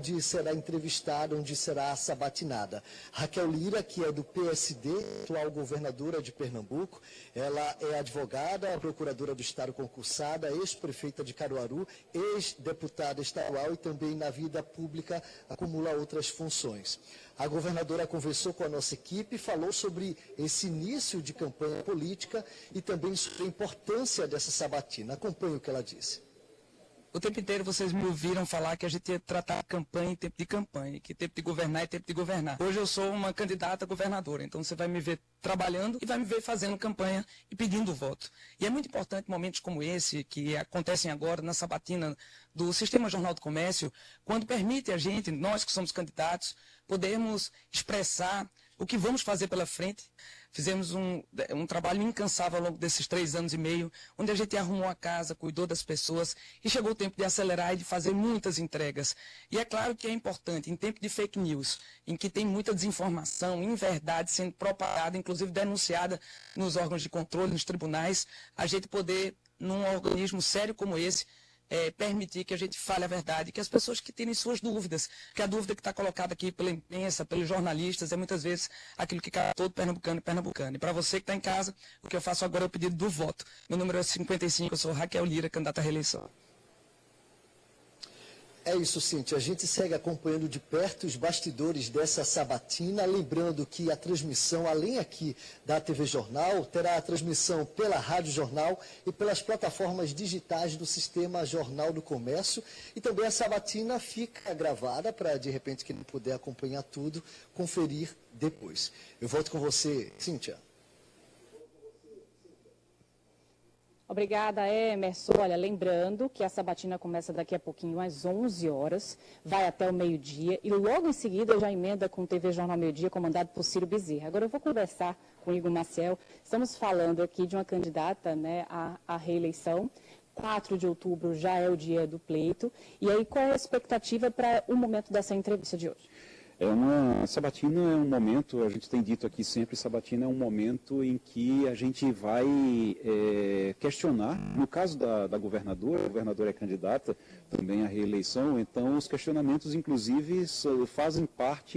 onde será entrevistada, onde será sabatinada. Raquel Lira, que é do PSD, atual governadora de Pernambuco, ela é advogada, procuradora do Estado concursada, ex-prefeita de Caruaru, ex-deputada estadual e também na vida pública acumula outras funções. A governadora conversou com a nossa equipe, falou sobre esse início de campanha política e também sobre a importância dessa sabatina. Acompanhe o que ela disse. O tempo inteiro vocês me ouviram falar que a gente ia tratar a campanha em tempo de campanha, que tempo de governar é tempo de governar. Hoje eu sou uma candidata a governadora, então você vai me ver trabalhando e vai me ver fazendo campanha e pedindo voto. E é muito importante momentos como esse, que acontecem agora na sabatina do Sistema Jornal do Comércio, quando permite a gente, nós que somos candidatos, podermos expressar o que vamos fazer pela frente. Fizemos um trabalho incansável ao longo desses 3 anos e meio, onde a gente arrumou a casa, cuidou das pessoas e chegou o tempo de acelerar e de fazer muitas entregas. E é claro que é importante, em tempo de fake news, em que tem muita desinformação, inverdade sendo propagada, inclusive denunciada nos órgãos de controle, nos tribunais, a gente poder, num organismo sério como esse, permitir que a gente fale a verdade, que as pessoas que têm suas dúvidas, que a dúvida que está colocada aqui pela imprensa, pelos jornalistas, é muitas vezes aquilo que cabe todo pernambucano e pernambucana. E para você que está em casa, o que eu faço agora é o pedido do voto. Meu número é 55, eu sou Raquel Lira, candidata à reeleição. É isso, Cíntia. A gente segue acompanhando de perto os bastidores dessa sabatina, lembrando que a transmissão, além aqui da TV Jornal, terá a transmissão pela Rádio Jornal e pelas plataformas digitais do Sistema Jornal do Comércio. E também a sabatina fica gravada para, de repente, quem não puder acompanhar tudo, conferir depois. Eu volto com você, Cíntia. Obrigada, Emerson. Olha, lembrando que a sabatina começa daqui a pouquinho às 11 horas, vai até o meio-dia e logo em seguida já emenda com o TV Jornal Meio-Dia, comandado por Ciro Bezerra. Agora eu vou conversar com o Igor Maciel. Estamos falando aqui de uma candidata, né, à reeleição. 4 de outubro já é o dia do pleito. E aí, qual é a expectativa para o momento dessa entrevista de hoje? Sabatina é um momento, a gente tem dito aqui sempre, sabatina é um momento em que a gente vai questionar, no caso da governadora, a governadora é candidata também à reeleição, então os questionamentos, inclusive, fazem parte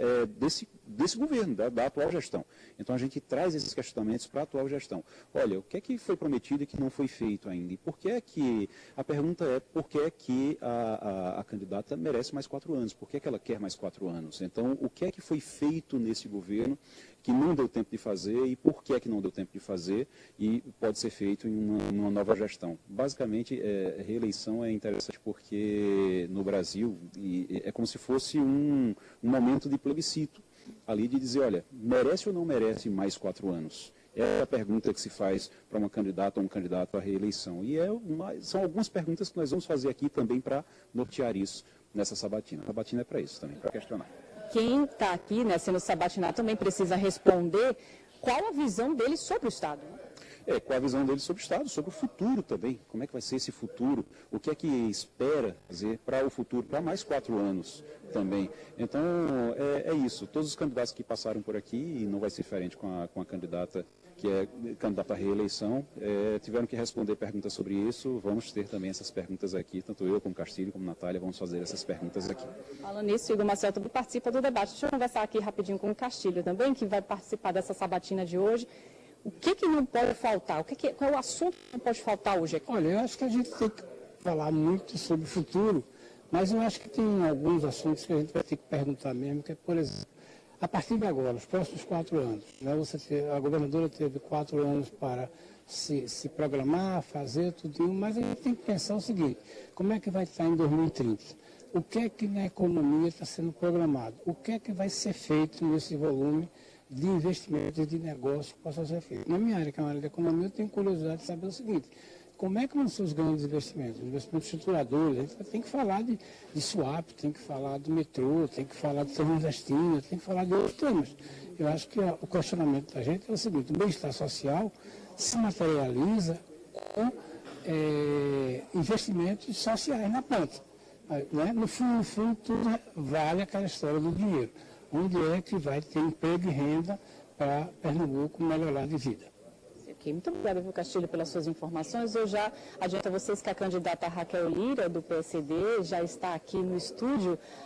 desse governo, da atual gestão. Então a gente traz esses questionamentos para a atual gestão. Olha, o que é que foi prometido e que não foi feito ainda? E por que é que, a pergunta é, por que é que a candidata merece mais 4 anos? Por que é que ela quer mais 4 anos? Então, o que é que foi feito nesse governo que não deu tempo de fazer e por que é que não deu tempo de fazer e pode ser feito em uma nova gestão? Basicamente, reeleição é interessante porque no Brasil é como se fosse um momento de plebiscito, ali de dizer, olha, merece ou não merece mais 4 anos? É a pergunta que se faz para uma candidata ou um candidato à reeleição. E são algumas perguntas que nós vamos fazer aqui também para nortear isso nessa sabatina. A sabatina é para isso também, para questionar. Quem está aqui, né, sendo sabatinado, também precisa responder qual a visão dele sobre o Estado. Qual a visão dele sobre o Estado, sobre o futuro também. Como é que vai ser esse futuro? O que é que espera fazer para o futuro, para mais 4 anos também. Então, é isso. Todos os candidatos que passaram por aqui, e não vai ser diferente com a candidata que é candidata à reeleição, tiveram que responder perguntas sobre isso. Vamos ter também essas perguntas aqui, tanto eu como Castilho, como Natália, vamos fazer essas perguntas aqui. Falando nisso, Igor Maciel também participa do debate. Deixa eu conversar aqui rapidinho com o Castilho também, que vai participar dessa sabatina de hoje. O que não pode faltar? Qual é o assunto que não pode faltar hoje aqui? Olha, eu acho que a gente tem que falar muito sobre o futuro, mas eu acho que tem alguns assuntos que a gente vai ter que perguntar mesmo, que é, por exemplo, a partir de agora, os próximos 4 anos, né, a governadora teve 4 anos para se programar, fazer tudo, mas a gente tem que pensar o seguinte, como é que vai estar em 2030? O que é que na economia está sendo programado? O que é que vai ser feito nesse volume de investimentos, de negócios que possam ser feitos? Na minha área, que é uma área de economia, eu tenho curiosidade de saber o seguinte, como é que vão ser os grandes investimentos? Investimentos estruturadores, a gente tem que falar de swap, tem que falar do metrô, tem que falar de transvestina, tem que falar de outros temas. Eu acho que o questionamento da gente é o seguinte, o bem-estar social se materializa com investimentos sociais na ponta. Né? No fundo, tudo vale aquela história do dinheiro. Onde é que vai ter emprego e renda para Pernambuco melhorar de vida? Okay. Muito obrigada, viu, Castilho, pelas suas informações. Eu já adianto a vocês que a candidata Raquel Lira, do PSD, já está aqui no estúdio